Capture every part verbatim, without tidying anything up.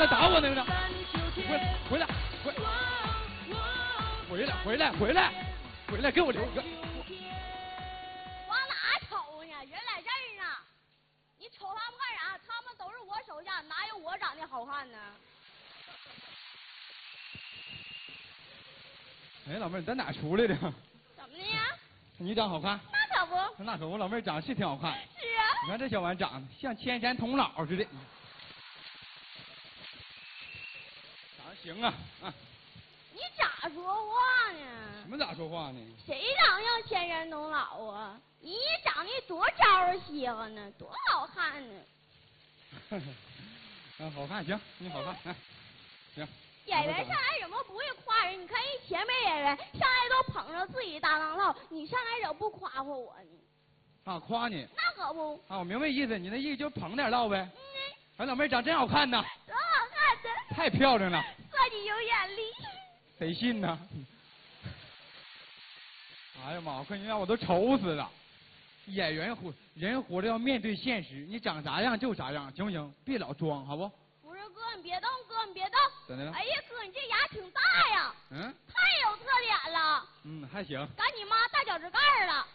来打我那个呢？回来，回来，回来，回来，回来，回来，给我留个。 往哪瞅呢？人在这儿呢。你瞅他们干啥？他们都是我手下，哪有我长得好看呢？ 哎，老妹儿，你在哪出来的？ 怎么的呀？ 你长好看？ 那可不。 那可不，老妹儿长得是挺好看。 是啊。 你看这小玩意长得像千山童姥似的。长得行啊啊！ 你咋说话呢？ 什么咋说话呢？ 谁长得像千山童姥啊？你长得多招人稀罕呢，多好看呢。 嗯，好看行，你好看，哎，行。 演员上来怎么不会夸人？你看一前面演员上来都捧着自己大当道，你上来怎么不夸夸我呢？ 啊，夸你。 那可不。 啊，我明白意思，你那意思就捧点唠呗。 嗯。 哎，老妹儿长真好看呐。 多好看的。 太漂亮了。 算你有眼力。 谁信呢？哎呀妈！我跟你讲，我都愁死了。演员活人活着要面对现实，你长啥样就啥样，行不行？别老装，好不？ 不是哥，你别动，哥你别动。 怎的了？ 哎呀，哥，你这牙挺大呀。 嗯。 太有特点了。 嗯，还行。 赶你妈大脚趾盖了。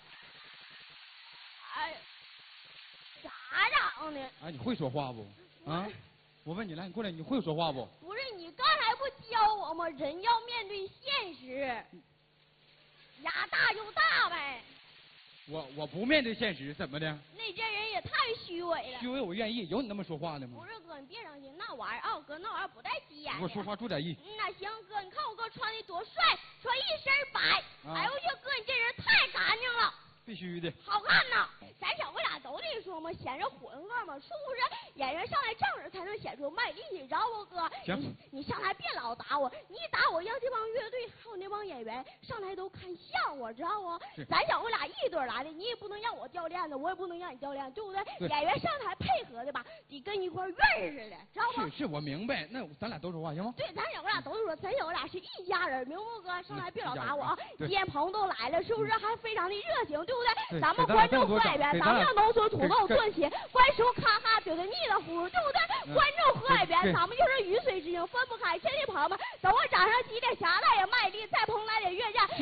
哎，咋长的？ 哎，你会说话不？啊？我问你来，你过来，你会说话不？ 不是，你刚才不教我吗？人要面对现实，牙大就大呗。 我我不面对现实，怎么的？ 那这人也太虚伪了。 虚伪我愿意，有你那么说话的吗？ 不是哥，你别伤心，那玩意儿啊，哥那玩意儿不带急眼的。 我说话注点意。 嗯，那行哥，你看我哥穿的多帅，穿一身白。啊、哎呦我去，哥你这人太干净了。 必须的。 好看呐！咱小哥俩都得说嘛，显着浑厚嘛，是不是？演员上来正着才能显出卖力气，知道不哥？ 行。 你, 你上来别老打我，你一打我，让这帮乐队还有那帮演员上来都看笑话，知道不？咱小哥俩一对来的，你也不能让我掉链子，我也不能让你掉链子，对不对？ 对演员上台配合的吧，得跟一块院儿似的，知道不？ 是是，我明白。那咱俩都说话行吗？ 对，咱小哥俩都说，咱小哥俩是一家人，明不哥？上来别老打我啊！ 今天朋友都来了，是不是？还非常的热情，对不对？ 对咱们观众和演员，咱们要浓缩土豆炖起，观众咔咔觉得腻了乎，对不对？观众和演员，咱们就是鱼水之情，分不开。亲戚朋友们，等我早上几点下来也卖力，再蓬莱的